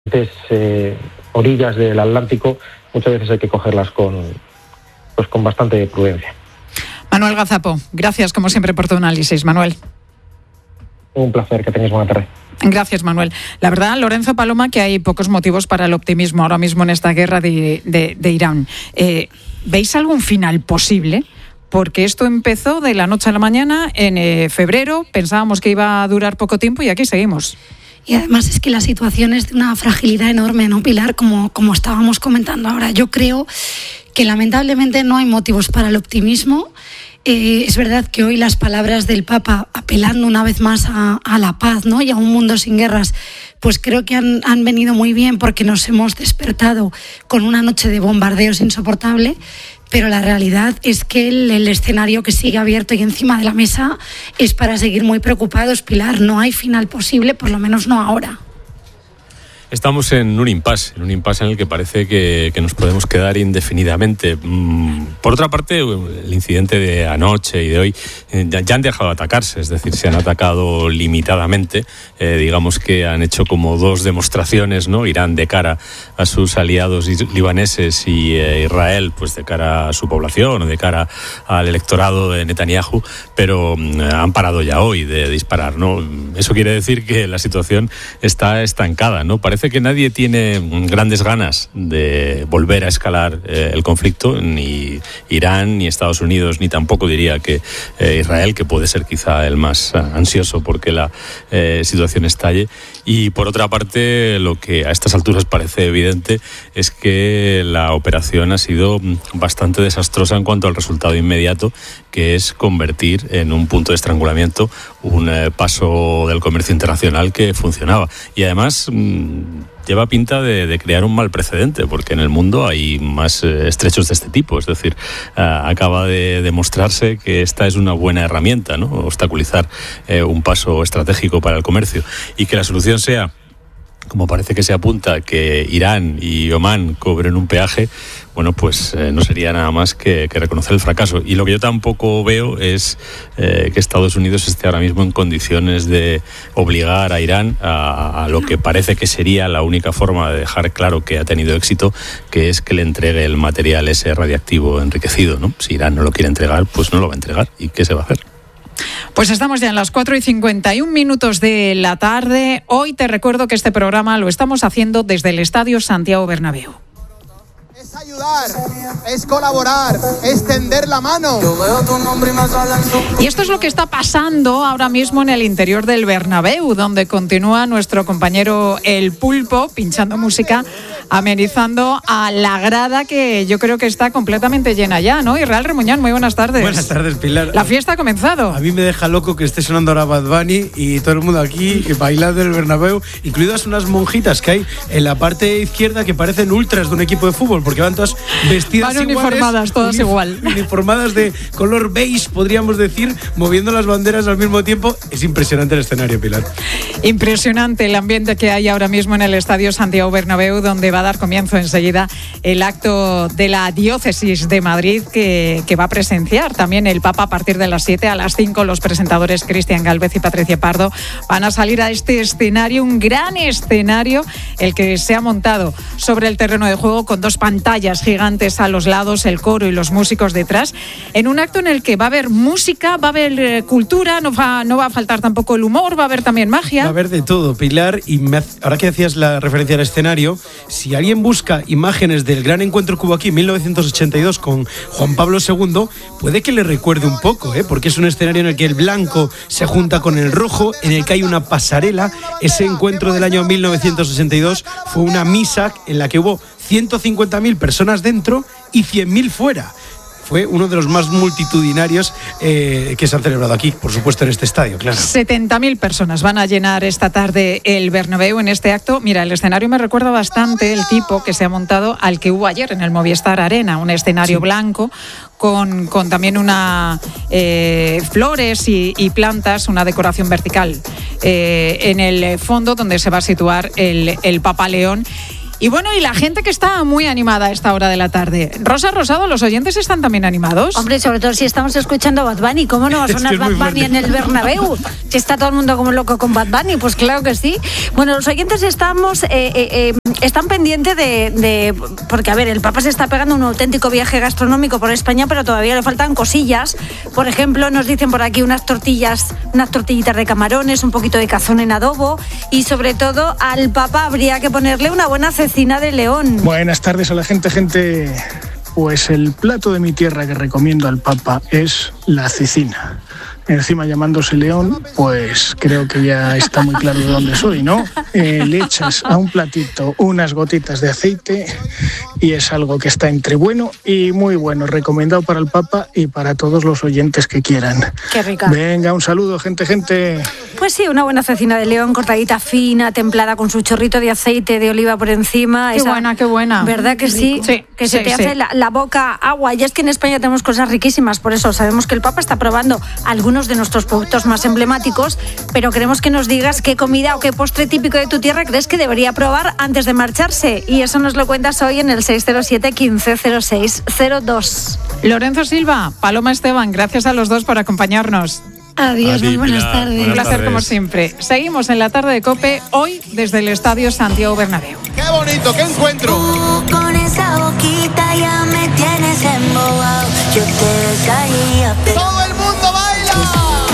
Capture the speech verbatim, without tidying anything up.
Eh, orillas del Atlántico, muchas veces hay que cogerlas con, pues, con bastante prudencia. Manuel Gazapo, gracias como siempre por tu análisis, Manuel. Un placer, que tengáis buena tarde. Gracias, Manuel. La verdad, Lorenzo Paloma, que hay pocos motivos para el optimismo ahora mismo en esta guerra de, de, de Irán. Eh, ¿Veis algún final posible? Porque esto empezó de la noche a la mañana en eh, febrero, pensábamos que iba a durar poco tiempo y aquí seguimos. Y además es que la situación es de una fragilidad enorme, ¿no, Pilar? Como, como estábamos comentando ahora. Yo creo que lamentablemente no hay motivos para el optimismo. Eh, es verdad que hoy las palabras del Papa apelando una vez más a, a la paz, ¿no? Y a un mundo sin guerras, pues creo que han, han venido muy bien porque nos hemos despertado con una noche de bombardeos insoportable. Pero la realidad es que el, el escenario que sigue abierto y encima de la mesa es para seguir muy preocupados, Pilar. No hay final posible, por lo menos no ahora. Estamos en un impasse, en un impasse en el que parece que, que nos podemos quedar indefinidamente. Por otra parte, el incidente de anoche y de hoy ya han dejado de atacarse, es decir, se han atacado limitadamente. Eh, digamos que han hecho como dos demostraciones, ¿no? Irán de cara a sus aliados libaneses y eh, Israel, pues de cara a su población o de cara al electorado de Netanyahu, pero eh, han parado ya hoy de disparar, ¿no? Eso quiere decir que la situación está estancada, ¿no? Parece que nadie tiene grandes ganas de volver a escalar eh, el conflicto, ni Irán, ni Estados Unidos, ni tampoco diría que eh, Israel, que puede ser quizá el más ansioso porque la eh, situación estalle. Y por otra parte, lo que a estas alturas parece evidente es que la operación ha sido bastante desastrosa en cuanto al resultado inmediato, que es convertir en un punto de estrangulamiento un eh, paso del comercio internacional que funcionaba. Y además mmm, lleva pinta de, de crear un mal precedente, porque en el mundo hay más eh, estrechos de este tipo. Es decir, eh, acaba de demostrarse que esta es una buena herramienta, ¿no? Obstaculizar eh, un paso estratégico para el comercio, y que la solución sea, como parece que se apunta, que Irán y Omán cobren un peaje, bueno, pues eh, no sería nada más que, que reconocer el fracaso. Y lo que yo tampoco veo es eh, que Estados Unidos esté ahora mismo en condiciones de obligar a Irán a, a lo que parece que sería la única forma de dejar claro que ha tenido éxito, que es que le entregue el material ese radiactivo enriquecido, ¿no? Si Irán no lo quiere entregar, pues no lo va a entregar. ¿Y qué se va a hacer? Pues estamos ya en las cuatro y cincuenta y un minutos de la tarde. Hoy te recuerdo que este programa lo estamos haciendo desde el Estadio Santiago Bernabéu. Es ayudar, es colaborar, es tender la mano. Y esto es lo que está pasando ahora mismo en el interior del Bernabéu, donde continúa nuestro compañero El Pulpo pinchando música, amenizando a la grada, que yo creo que está completamente llena ya, ¿no? Israel Remuñán, muy buenas tardes. Buenas tardes, Pilar. La fiesta ha comenzado. A mí me deja loco que esté sonando ahora Bad Bunny y todo el mundo aquí bailando en el Bernabéu, incluidas unas monjitas que hay en la parte izquierda que parecen ultras de un equipo de fútbol, porque van todas vestidas van iguales, uniformadas, todas unif- igual. Uniformadas de color beige, podríamos decir, moviendo las banderas al mismo tiempo. Es impresionante el escenario, Pilar. Impresionante el ambiente que hay ahora mismo en el Estadio Santiago Bernabéu, donde va a dar comienzo enseguida el acto de la Diócesis de Madrid, que, que va a presenciar también el Papa a partir de las siete. A las cinco los presentadores Cristian Gálvez y Patricia Pardo van a salir a este escenario, un gran escenario, el que se ha montado sobre el terreno de juego con dos pantallas gigantes a los lados, el coro y los músicos detrás, en un acto en el que va a haber música, va a haber eh, cultura, no va, no va a faltar tampoco el humor, va a haber también magia. Va a haber de todo, Pilar, y me hace, ahora que hacías la referencia al escenario, si alguien busca imágenes del gran encuentro que hubo aquí en mil novecientos ochenta y dos con Juan Pablo segundo, puede que le recuerde un poco, ¿eh? Porque es un escenario en el que el blanco se junta con el rojo, en el que hay una pasarela. Ese encuentro del año mil novecientos ochenta y dos fue una misa en la que hubo ciento cincuenta mil personas dentro y cien mil fuera. Fue uno de los más multitudinarios eh, que se han celebrado aquí, por supuesto, en este estadio, claro. setenta mil personas van a llenar esta tarde el Bernabéu en este acto. Mira, el escenario me recuerda bastante el tipo que se ha montado al que hubo ayer en el Movistar Arena, un escenario sí. blanco con, con también una eh, flores y, y plantas, una decoración vertical eh, en el fondo donde se va a situar el, el Papa León. Y bueno, y la gente que está muy animada a esta hora de la tarde. Rosa Rosado, ¿los oyentes están también animados? Hombre, sobre todo si estamos escuchando Bad Bunny. ¿Cómo no va a sonar Bad Bunny en el Bernabéu? Si está todo el mundo como loco con Bad Bunny, pues claro que sí. Bueno, los oyentes estamos... Eh, eh, eh, están pendientes de, de... Porque, a ver, el Papa se está pegando un auténtico viaje gastronómico por España, pero todavía le faltan cosillas. Por ejemplo, nos dicen por aquí unas tortillas, unas tortillitas de camarones, un poquito de cazón en adobo y, sobre todo, al Papa habría que ponerle una buena cecina de león. Buenas tardes a la gente, gente. Pues el plato de mi tierra que recomiendo al Papa es la cecina. Encima llamándose León, pues creo que ya está muy claro de dónde soy, ¿no? Eh, le echas a un platito unas gotitas de aceite y es algo que está entre bueno y muy bueno. Recomendado para el Papa y para todos los oyentes que quieran. Qué rica. Venga, un saludo, gente, gente. Pues sí, una buena cecina de león, cortadita fina, templada, con su chorrito de aceite de oliva por encima. Qué Esa, buena, qué buena. ¿Verdad que sí? Sí, que sí, se te sí. hace la, la boca agua. Y es que en España tenemos cosas riquísimas, por eso sabemos que el Papa está probando algunos de nuestros productos más emblemáticos, pero queremos que nos digas qué comida o qué postre típico de tu tierra crees que debería probar antes de marcharse. Y eso nos lo cuentas hoy en el seis cero siete, quince cero seis cero dos. Lorenzo Silva, Paloma Esteban, gracias a los dos por acompañarnos. Adiós, A ti, muy buenas Pilar. tardes. Un Buenas placer tardes. como siempre. Seguimos en la tarde de COPE, hoy desde el Estadio Santiago Bernabéu. ¡Qué bonito, qué encuentro! Con esa boquita